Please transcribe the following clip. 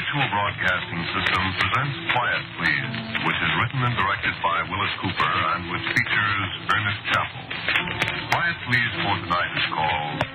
Mutual Broadcasting System presents Quiet Please, which is written and directed by Willis Cooper and which features Ernest Chappell. Quiet Please for tonight is called